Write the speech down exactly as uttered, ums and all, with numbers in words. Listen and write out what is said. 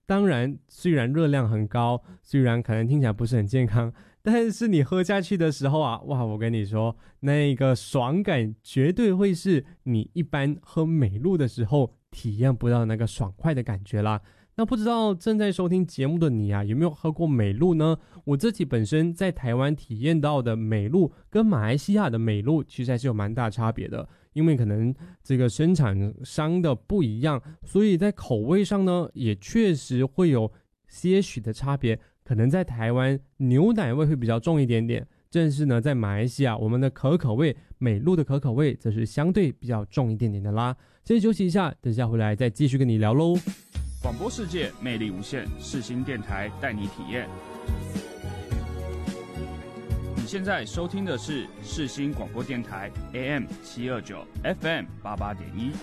当然虽然热量很高，虽然可能听起来不是很健康，但是你喝下去的时候啊，哇，我跟你说，那个爽感绝对会是你一般喝美露的时候体验不到那个爽快的感觉啦。那不知道正在收听节目的你啊，有没有喝过美露呢？我自己本身在台湾体验到的美露跟马来西亚的美露其实还是有蛮大差别的，因为可能这个生产商的不一样，所以在口味上呢也确实会有些许的差别。可能在台湾牛奶味会比较重一点点，正是呢在马来西亚我们的可可味，美露的可可味则是相对比较重一点点的啦。先休息一下，等下回来再继续跟你聊咯。 广播世界魅力无限，世新电台带你体验。你现在收听的是世新广播电台 A M 七二九 F M 八八点一。